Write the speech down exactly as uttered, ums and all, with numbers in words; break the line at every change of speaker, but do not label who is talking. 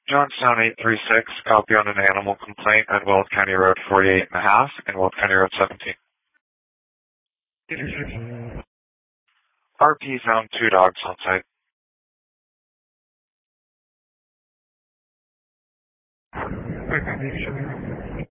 Johnstown eight three six, copy on an animal complaint at Weld County Road forty-eight and a half and Weld County Road seventeen. R P found two dogs on site.